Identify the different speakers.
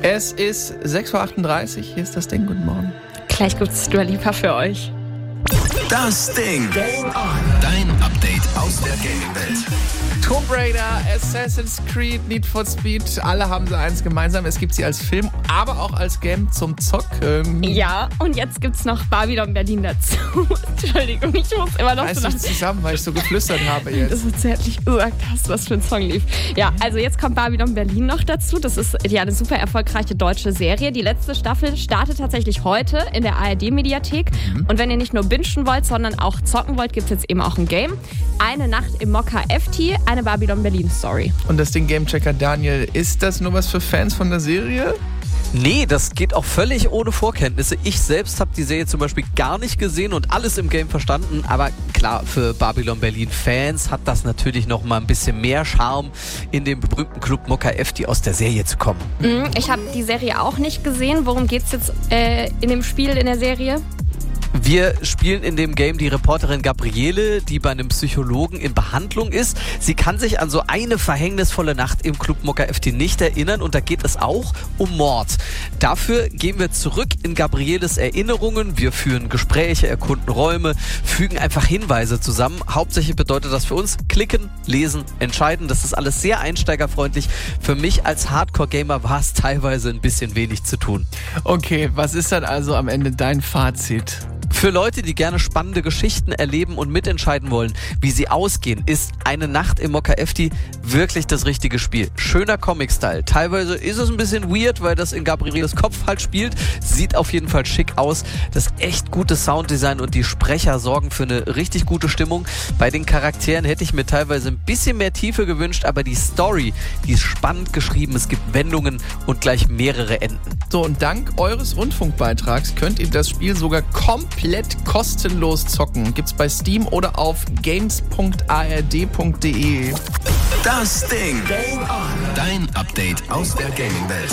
Speaker 1: Es ist 6.38 Uhr, hier ist das Ding, guten Morgen.
Speaker 2: Gleich gibt's Dua Lipa für euch.
Speaker 3: Das Ding. Game on. Dein Update aus der Gaming-Welt.
Speaker 1: Tomb Raider, Assassin's Creed, Need for Speed, alle haben sie eins gemeinsam. Es gibt sie als Film, aber auch als Game zum Zocken.
Speaker 2: Ja, und jetzt gibt's noch Babylon Berlin dazu. Entschuldigung, ich muss immer noch
Speaker 1: Reiß
Speaker 2: so
Speaker 1: dich zusammen, weil ich so geflüstert habe jetzt.
Speaker 2: Das ist zärtlich hast, was für ein Song lief. Ja, also jetzt kommt Babylon Berlin noch dazu. Das ist ja eine super erfolgreiche deutsche Serie. Die letzte Staffel startet tatsächlich heute in der ARD-Mediathek. Und wenn ihr nicht nur bingen wollt, sondern auch zocken wollt, gibt es jetzt eben auch ein Game. Eine Nacht im Mokka FT, eine Babylon Berlin Story.
Speaker 1: Und das Ding Gamechecker Daniel, ist das nur was für Fans von der Serie?
Speaker 4: Nee, das geht auch völlig ohne Vorkenntnisse. Ich selbst habe die Serie zum Beispiel gar nicht gesehen und alles im Game verstanden. Aber klar, für Babylon Berlin Fans hat das natürlich noch mal ein bisschen mehr Charme, in den berühmten Club Mokka FT aus der Serie zu kommen.
Speaker 2: Ich habe die Serie auch nicht gesehen. Worum geht's jetzt in dem Spiel, in der Serie?
Speaker 4: Wir spielen in dem Game die Reporterin Gabriele, die bei einem Psychologen in Behandlung ist. Sie kann sich an so eine verhängnisvolle Nacht im Club Mokka FT nicht erinnern und da geht es auch um Mord. Dafür gehen wir zurück in Gabrieles Erinnerungen. Wir führen Gespräche, erkunden Räume, fügen einfach Hinweise zusammen. Hauptsächlich bedeutet das für uns klicken, lesen, entscheiden. Das ist alles sehr einsteigerfreundlich. Für mich als Hardcore-Gamer war es teilweise ein bisschen wenig zu tun.
Speaker 1: Okay, was ist dann also am Ende dein Fazit?
Speaker 4: Für Leute, die gerne spannende Geschichten erleben und mitentscheiden wollen, wie sie ausgehen, ist eine Nacht im Mokka FT wirklich das richtige Spiel. Schöner Comic-Style. Teilweise ist es ein bisschen weird, weil das in Gabrieles Kopf halt spielt. Sieht auf jeden Fall schick aus. Das echt gute Sounddesign und die Sprecher sorgen für eine richtig gute Stimmung. Bei den Charakteren hätte ich mir teilweise ein bisschen mehr Tiefe gewünscht, aber die Story, die ist spannend geschrieben. Es gibt Wendungen und gleich mehrere Enden.
Speaker 1: So, und dank eures Rundfunkbeitrags könnt ihr das Spiel sogar komplett kostenlos zocken. Gibt's bei Steam oder auf games.ard.de.
Speaker 3: Das Ding. Game on. Dein Update aus der Gaming-Welt.